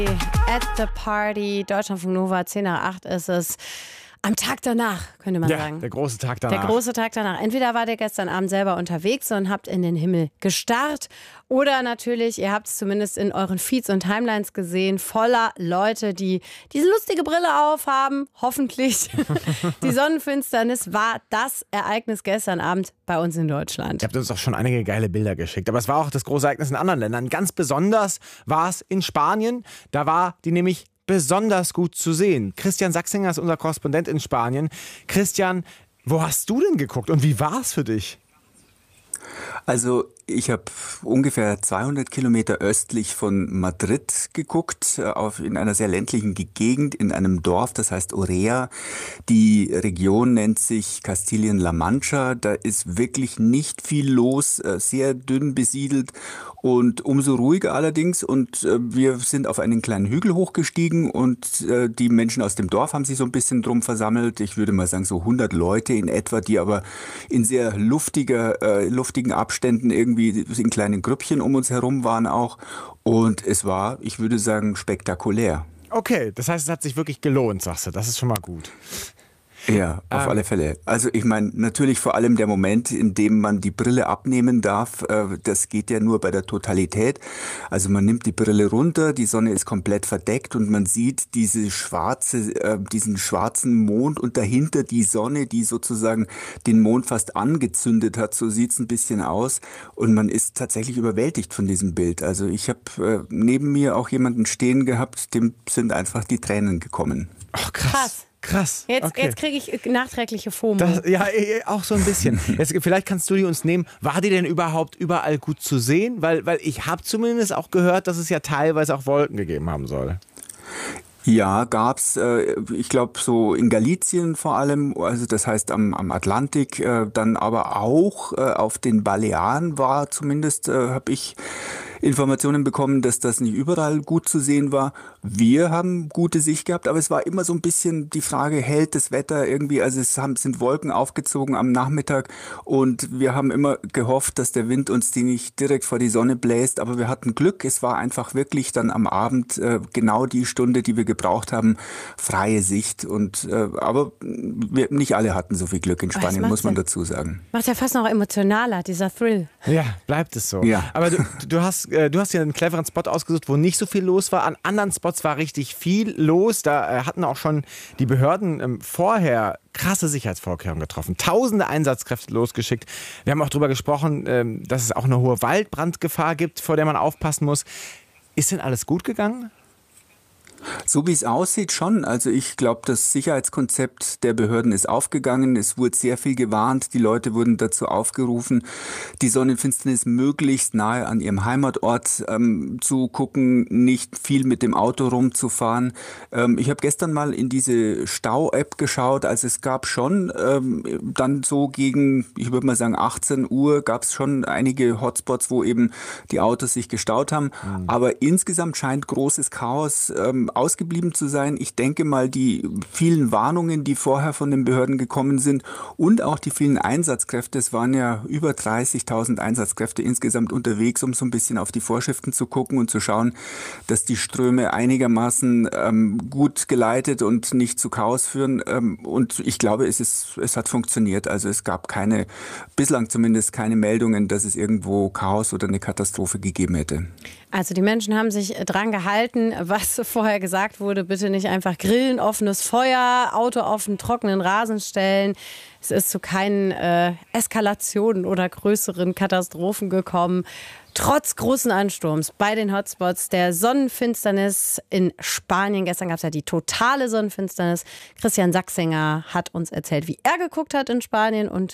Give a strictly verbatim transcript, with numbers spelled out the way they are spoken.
At the Party, Deutschlandfunk Nova, zehn nach acht ist es. Am Tag danach, könnte man ja, sagen. Der große Tag danach. Der große Tag danach. Entweder wart ihr gestern Abend selber unterwegs und habt in den Himmel gestarrt oder natürlich, ihr habt es zumindest in euren Feeds und Timelines gesehen, voller Leute, die diese lustige Brille aufhaben, hoffentlich. Die Sonnenfinsternis war das Ereignis gestern Abend bei uns in Deutschland. Ihr habt uns auch schon einige geile Bilder geschickt, aber es war auch das große Ereignis in anderen Ländern. Ganz besonders war es in Spanien, da war die nämlich besonders gut zu sehen. Christian Sachsinger ist unser Korrespondent in Spanien. Christian, wo hast du denn geguckt und wie war es für dich? Also ich habe ungefähr zweihundert Kilometer östlich von Madrid geguckt, auf, in einer sehr ländlichen Gegend, in einem Dorf, das heißt Orea. Die Region nennt sich Kastilien-La Mancha. Da ist wirklich nicht viel los, sehr dünn besiedelt und umso ruhiger allerdings. Und wir sind auf einen kleinen Hügel hochgestiegen und die Menschen aus dem Dorf haben sich so ein bisschen drum versammelt. Ich würde mal sagen so hundert Leute in etwa, die aber in sehr luftiger, äh, luftigen Abständen irgendwie in kleinen Grüppchen um uns herum waren auch. Und es war, ich würde sagen, spektakulär. Okay, das heißt, es hat sich wirklich gelohnt, sagst du. Das ist schon mal gut. Ja, auf ähm. alle Fälle. Also ich meine, natürlich vor allem der Moment, in dem man die Brille abnehmen darf, äh, das geht ja nur bei der Totalität. Also man nimmt die Brille runter, die Sonne ist komplett verdeckt und man sieht diese schwarze, äh, diesen schwarzen Mond und dahinter die Sonne, die sozusagen den Mond fast angezündet hat. So sieht's ein bisschen aus und man ist tatsächlich überwältigt von diesem Bild. Also ich habe äh, neben mir auch jemanden stehen gehabt, dem sind einfach die Tränen gekommen. Ach, krass. Krass. Krass. Jetzt, okay. jetzt kriege ich nachträgliche FOMO. Das, ja, auch so ein bisschen. Jetzt, vielleicht kannst du die uns nehmen. War die denn überhaupt überall gut zu sehen? Weil, weil ich habe zumindest auch gehört, dass es ja teilweise auch Wolken gegeben haben soll. Ja, gab's. Äh, ich glaube so in Galicien vor allem, also das heißt am, am Atlantik, äh, dann aber auch äh, auf den Balearen war zumindest, äh, habe ich Informationen bekommen, dass das nicht überall gut zu sehen war. Wir haben gute Sicht gehabt, aber es war immer so ein bisschen die Frage, hält das Wetter irgendwie, also es haben, sind Wolken aufgezogen am Nachmittag und wir haben immer gehofft, dass der Wind uns die nicht direkt vor die Sonne bläst, aber wir hatten Glück, es war einfach wirklich dann am Abend äh, genau die Stunde, die wir gebraucht haben, freie Sicht und äh, aber wir, nicht alle hatten so viel Glück in Spanien, muss man dazu sagen. Macht ja fast noch emotionaler, dieser Thrill. Ja, bleibt es so. Ja. Aber du, du hast Du hast ja einen cleveren Spot ausgesucht, wo nicht so viel los war. An anderen Spots war richtig viel los. Da äh, hatten auch schon die Behörden ähm, vorher krasse Sicherheitsvorkehrungen getroffen. Tausende Einsatzkräfte losgeschickt. Wir haben auch darüber gesprochen, ähm, dass es auch eine hohe Waldbrandgefahr gibt, vor der man aufpassen muss. Ist denn alles gut gegangen? So wie es aussieht schon. Also ich glaube, das Sicherheitskonzept der Behörden ist aufgegangen. Es wurde sehr viel gewarnt. Die Leute wurden dazu aufgerufen, die Sonnenfinsternis möglichst nahe an ihrem Heimatort ähm, zu gucken, nicht viel mit dem Auto rumzufahren. Ähm, ich habe gestern mal in diese Stau-App geschaut. Also es gab schon ähm, dann so gegen, ich würde mal sagen achtzehn Uhr, gab es schon einige Hotspots, wo eben die Autos sich gestaut haben. Mhm. Aber insgesamt scheint großes Chaos ähm, ausgeblieben zu sein. Ich denke mal, die vielen Warnungen, die vorher von den Behörden gekommen sind und auch die vielen Einsatzkräfte, es waren ja über dreißigtausend Einsatzkräfte insgesamt unterwegs, um so ein bisschen auf die Vorschriften zu gucken und zu schauen, dass die Ströme einigermaßen ähm, gut geleitet und nicht zu Chaos führen. Ähm, und ich glaube, es ist, es hat funktioniert. Also es gab keine, bislang zumindest keine Meldungen, dass es irgendwo Chaos oder eine Katastrophe gegeben hätte. Also die Menschen haben sich dran gehalten, was vorher gesagt wurde, bitte nicht einfach grillen, offenes Feuer, Auto auf den trockenen Rasen stellen. Es ist zu keinen äh, Eskalationen oder größeren Katastrophen gekommen. Trotz großen Ansturms bei den Hotspots der Sonnenfinsternis in Spanien. Gestern gab es ja die totale Sonnenfinsternis. Christian Sachsinger hat uns erzählt, wie er geguckt hat in Spanien und